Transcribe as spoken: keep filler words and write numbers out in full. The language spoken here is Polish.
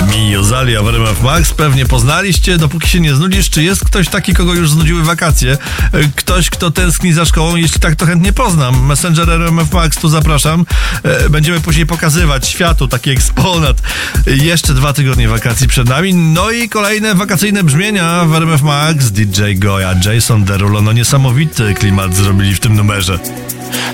Mio Zalia w R M F Max. Pewnie poznaliście, dopóki się nie znudzisz. Czy jest ktoś taki, kogo już znudziły wakacje? Ktoś, kto tęskni za szkołą? Jeśli tak, to chętnie poznam. Messenger R M F Max, tu zapraszam. Będziemy później pokazywać światu taki eksponat. Jeszcze dwa tygodnie wakacji przed nami. No i kolejne wakacyjne brzmienia w R M F Max. D J Goya, Jason Derulo. No niesamowity klimat zrobili w tym numerze.